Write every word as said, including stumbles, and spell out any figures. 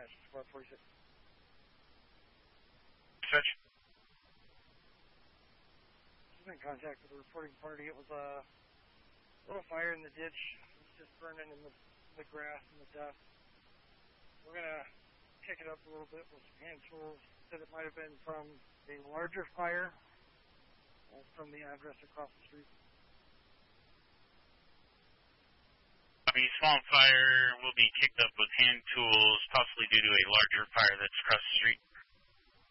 dispatch, Squad forty-six. Dispatch. Just in contact with the reporting party. It was a little fire in the ditch. It was just burning in the, the grass and the dust. We're going to pick it up a little bit with some hand tools. Said it might have been from a larger fire uh, from the address across the street. A small fire will be kicked up with hand tools, possibly due to a larger fire that's across the street.